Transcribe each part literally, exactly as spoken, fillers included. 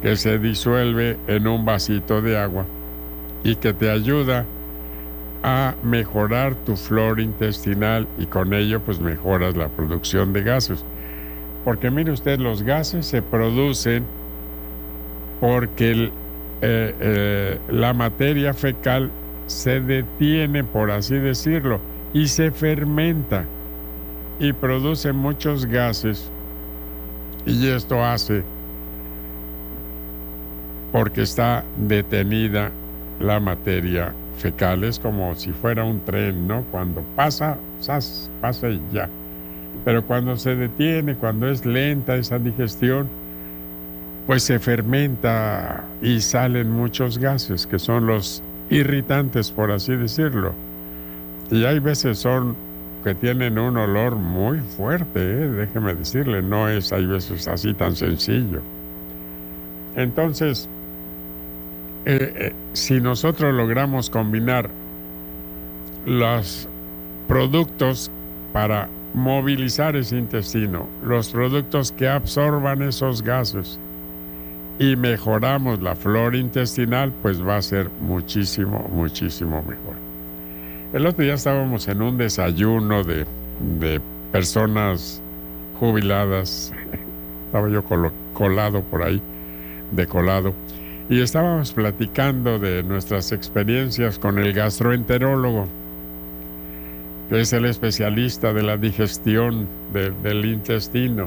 que se disuelve en un vasito de agua y que te ayuda a mejorar tu flora intestinal y con ello pues mejoras la producción de gases. Porque mire usted, los gases se producen porque el, eh, eh, la materia fecal se detiene, por así decirlo, y se fermenta y produce muchos gases, y esto hace porque está detenida la materia fecal. Es como si fuera un tren, ¿no? Cuando pasa, ¡zas!, pasa y ya. Pero cuando se detiene, cuando es lenta esa digestión, pues se fermenta y salen muchos gases, que son los irritantes, por así decirlo. Y hay veces son que tienen un olor muy fuerte, ¿eh? Déjeme decirle, no es hay veces así tan sencillo. Entonces, eh, eh, si nosotros logramos combinar los productos para movilizar ese intestino, los productos que absorban esos gases, y mejoramos la flora intestinal, pues va a ser muchísimo, muchísimo mejor. El otro día estábamos en un desayuno de, de personas jubiladas, estaba yo colo, colado por ahí, de colado, y estábamos platicando de nuestras experiencias con el gastroenterólogo, que es el especialista de la digestión de, del intestino.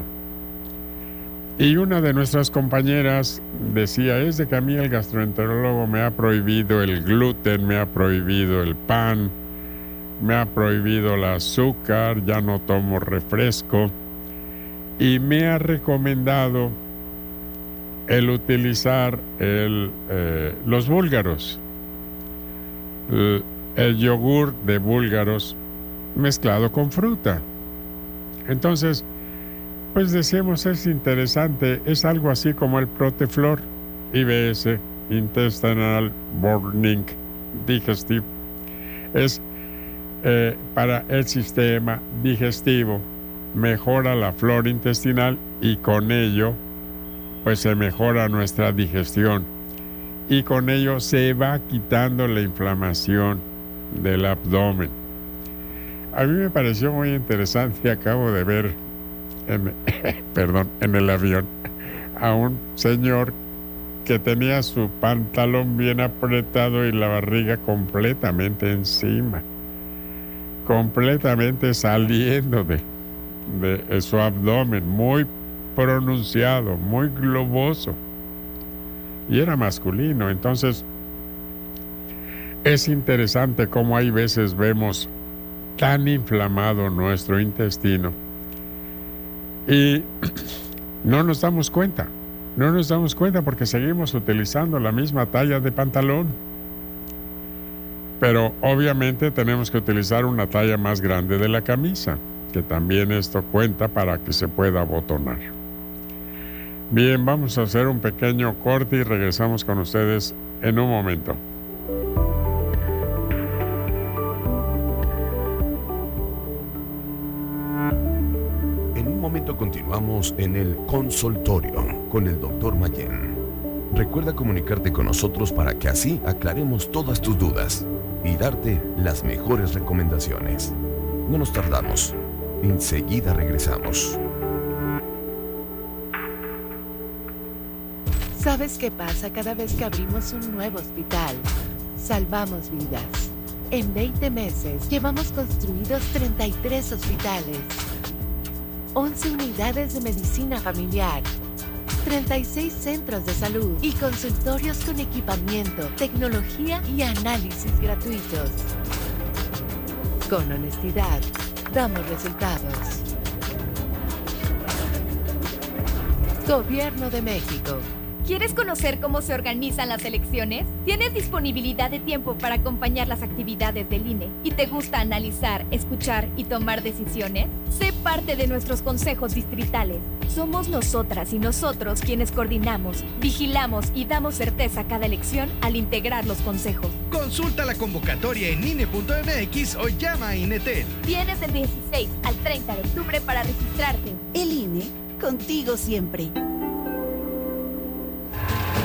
Y una de nuestras compañeras decía, es de que a mí el gastroenterólogo me ha prohibido el gluten, me ha prohibido el pan, me ha prohibido el azúcar, ya no tomo refresco, y me ha recomendado el utilizar el, eh, los búlgaros, el, el yogur de búlgaros mezclado con fruta. Entonces, pues decíamos, es interesante, es algo así como el Proteflor, I B S, Intestinal Burning Digestive. Es eh, para el sistema digestivo, mejora la flora intestinal y con ello pues se mejora nuestra digestión y con ello se va quitando la inflamación del abdomen. A mí me pareció muy interesante, acabo de ver en, perdón, en el avión a un señor que tenía su pantalón bien apretado y la barriga completamente encima, completamente saliendo de, de su abdomen, muy pronunciado, muy globoso, y era masculino. Entonces es interesante cómo hay veces vemos tan inflamado nuestro intestino y no nos damos cuenta, no nos damos cuenta porque seguimos utilizando la misma talla de pantalón, pero obviamente tenemos que utilizar una talla más grande de la camisa, que también esto cuenta para que se pueda abotonar. Bien, vamos a hacer un pequeño corte y regresamos con ustedes en un momento. En un momento continuamos en el consultorio con el doctor Mayén. Recuerda comunicarte con nosotros para que así aclaremos todas tus dudas y darte las mejores recomendaciones. No nos tardamos. Enseguida regresamos. ¿Sabes qué pasa cada vez que abrimos un nuevo hospital? Salvamos vidas. En veinte meses llevamos construidos treinta y tres hospitales, once unidades de medicina familiar, treinta y seis centros de salud y consultorios con equipamiento, tecnología y análisis gratuitos. Con honestidad, damos resultados. Gobierno de México. ¿Quieres conocer cómo se organizan las elecciones? ¿Tienes disponibilidad de tiempo para acompañar las actividades del I N E y te gusta analizar, escuchar y tomar decisiones? Sé parte de nuestros consejos distritales. Somos nosotras y nosotros quienes coordinamos, vigilamos y damos certeza a cada elección al integrar los consejos. Consulta la convocatoria en I N E punto M X o llama a INETEL. Tienes del dieciséis al treinta de octubre para registrarte. El I N E, contigo siempre.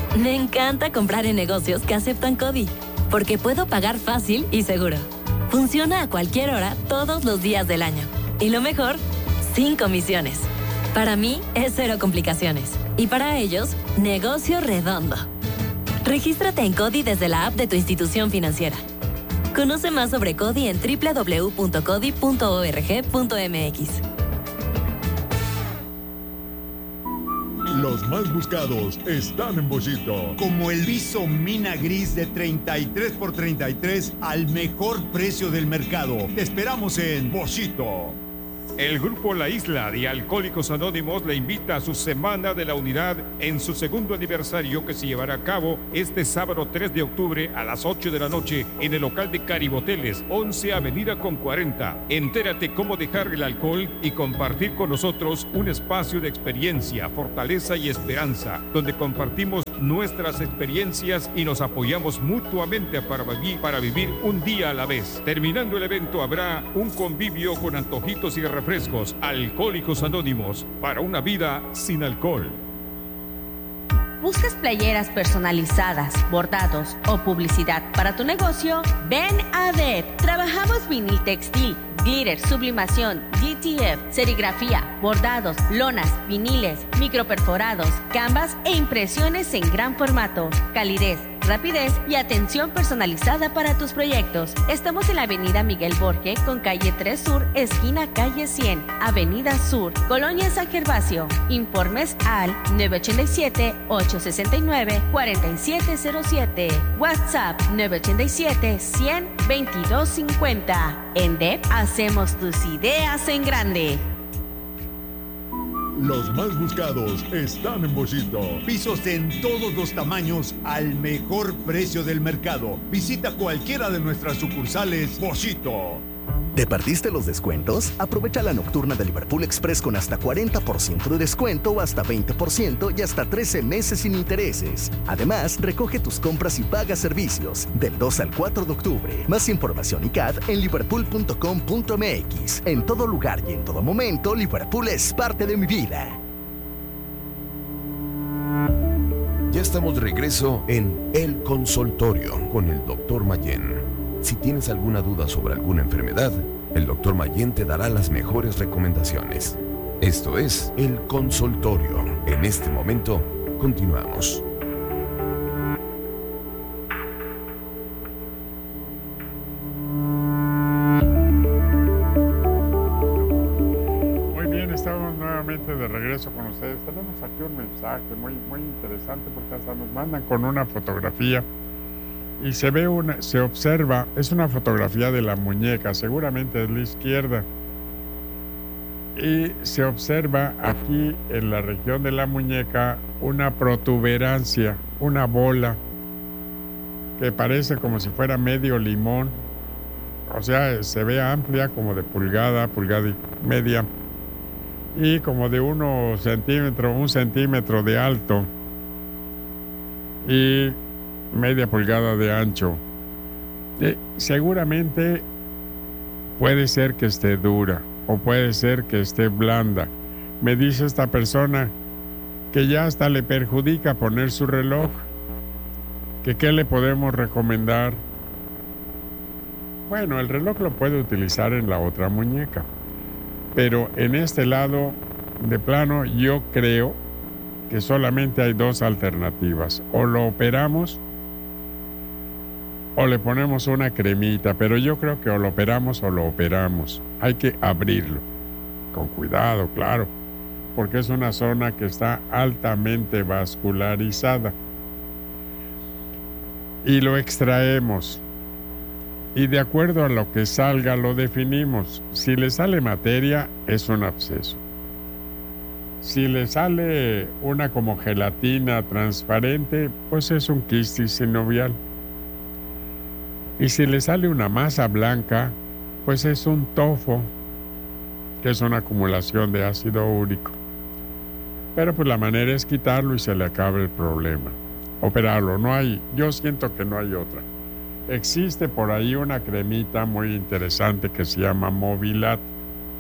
Me encanta comprar en negocios que aceptan CODI, porque puedo pagar fácil y seguro. Funciona a cualquier hora, todos los días del año. Y lo mejor, sin comisiones. Para mí, es cero complicaciones. Y para ellos, negocio redondo. Regístrate en CODI desde la app de tu institución financiera. Conoce más sobre CODI en doble u doble u doble u punto codi punto org punto m x. Los más buscados están en Boschito. Como el viso Mina Gris de treinta y tres por treinta y tres al mejor precio del mercado. Te esperamos en Boschito. El grupo La Isla de Alcohólicos Anónimos le invita a su Semana de la Unidad en su segundo aniversario, que se llevará a cabo este sábado tres de octubre a las ocho de la noche en el local de Cariboteles, once Avenida con cuarenta. Entérate cómo dejar el alcohol y compartir con nosotros un espacio de experiencia, fortaleza y esperanza, donde compartimos nuestras experiencias y nos apoyamos mutuamente para vivir, para vivir un día a la vez. Terminando el evento habrá un convivio con antojitos y refrescos. Alcohólicos Anónimos, para una vida sin alcohol. ¿Buscas playeras personalizadas, bordados o publicidad para tu negocio? Ven a D E P. Trabajamos vinil textil, glitter, sublimación, D T F, serigrafía, bordados, lonas, viniles, microperforados, canvas e impresiones en gran formato. Calidez, rapidez y atención personalizada para tus proyectos. Estamos en la avenida Miguel Borge con calle tres Sur, esquina calle cien, avenida Sur, Colonia San Gervasio. Informes al nueve ocho siete, ocho seis nueve, cuatro siete cero siete. WhatsApp nueve ocho siete, cien, veintidós cincuenta. En D E P hacemos tus ideas en grande. Los más buscados están en Boschito. Pisos en todos los tamaños al mejor precio del mercado. Visita cualquiera de nuestras sucursales Boschito. ¿Te perdiste los descuentos? Aprovecha la nocturna de Liverpool Express con hasta cuarenta por ciento de descuento o hasta veinte por ciento y hasta trece meses sin intereses. Además, recoge tus compras y paga servicios del dos al cuatro de octubre. Más información y C A D en liverpool punto com punto m x. En todo lugar y en todo momento, Liverpool es parte de mi vida. Ya estamos de regreso en El Consultorio con el doctor Mayen. Si tienes alguna duda sobre alguna enfermedad, el doctor Mayen te dará las mejores recomendaciones. Esto es El Consultorio. En este momento, continuamos. Muy bien, estamos nuevamente de regreso con ustedes. Tenemos aquí un mensaje muy, muy interesante porque hasta nos mandan con una fotografía. Y se ve una, se observa, es una fotografía de la muñeca, seguramente es la izquierda. Y se observa aquí en la región de la muñeca una protuberancia, una bola que parece como si fuera medio limón. O sea, se ve amplia, como de pulgada, pulgada y media, y como de unos centímetros, un centímetro de alto. Y media pulgada de ancho. Eh, seguramente puede ser que esté dura o puede ser que esté blanda. Me dice esta persona que ya hasta le perjudica poner su reloj, que qué le podemos recomendar. Bueno, el reloj lo puede utilizar en la otra muñeca, pero en este lado de plano yo creo que solamente hay dos alternativas: o lo operamos o le ponemos una cremita, pero yo creo que o lo operamos o lo operamos. Hay que abrirlo, con cuidado, claro, porque es una zona que está altamente vascularizada. Y lo extraemos, y de acuerdo a lo que salga lo definimos. Si le sale materia, es un absceso. Si le sale una como gelatina transparente, pues es un quistis sinovial. Y si le sale una masa blanca, pues es un tofo, que es una acumulación de ácido úrico. Pero pues la manera es quitarlo y se le acaba el problema. Operarlo, no hay, yo siento que no hay otra. Existe por ahí una cremita muy interesante que se llama Movilat.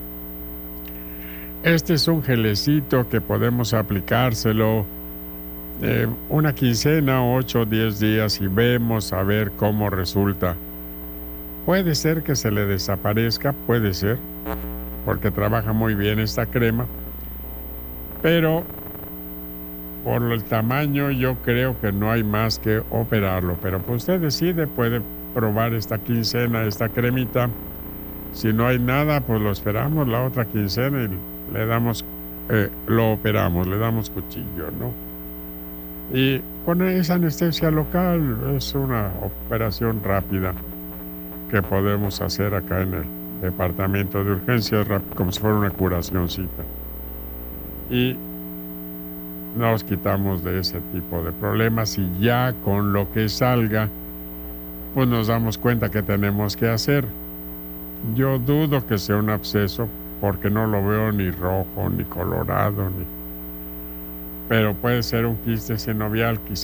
Este es un gelecito que podemos aplicárselo eh, una quincena, ocho o diez días y vemos a ver cómo resulta. Puede ser que se le desaparezca, puede ser, porque trabaja muy bien esta crema, pero por el tamaño yo creo que no hay más que operarlo. Pero pues usted decide, puede probar esta quincena, esta cremita. Si no hay nada, pues lo esperamos la otra quincena y le damos, eh, lo operamos, le damos cuchillo, ¿no? Y con esa anestesia local es una operación rápida que podemos hacer acá en el departamento de urgencias, como si fuera una curacioncita. Y nos quitamos de ese tipo de problemas y ya con lo que salga, pues nos damos cuenta que tenemos que hacer. Yo dudo que sea un absceso porque no lo veo ni rojo, ni colorado, ni... pero puede ser un quiste sinovial, quizá.